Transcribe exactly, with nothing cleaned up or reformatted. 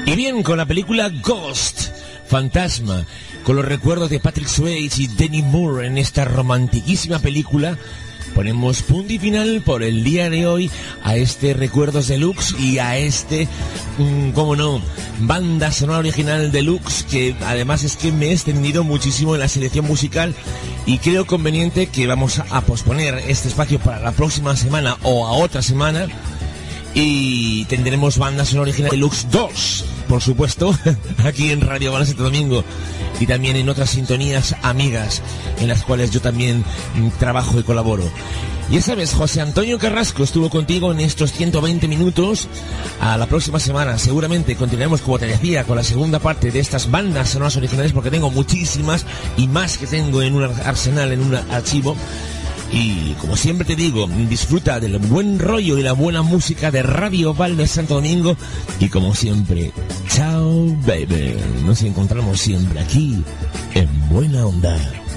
Y bien, con la película Ghost, Fantasma, con los recuerdos de Patrick Swayze y Demi Moore en esta romantiquísima película, ponemos punto y final por el día de hoy a este Recuerdos Deluxe y a este, mmm, cómo no, banda sonora original deluxe, que además es que me he extendido muchísimo en la selección musical y creo conveniente que vamos a posponer este espacio para la próxima semana o a otra semana y tendremos banda sonora original deluxe dos, por supuesto, aquí en Radio Balance Santo Domingo y también en otras sintonías amigas en las cuales yo también mm, trabajo y colaboro. Ya sabes, José Antonio Carrasco estuvo contigo en estos ciento veinte minutos. A la próxima semana seguramente continuaremos, como te decía, con la segunda parte de estas bandas sonoras originales, porque tengo muchísimas y más que tengo en un arsenal, en un archivo. Y como siempre te digo, disfruta del buen rollo y la buena música de Radio Valde Santo Domingo. Y como siempre, chao baby. Nos encontramos siempre aquí en Buena Onda.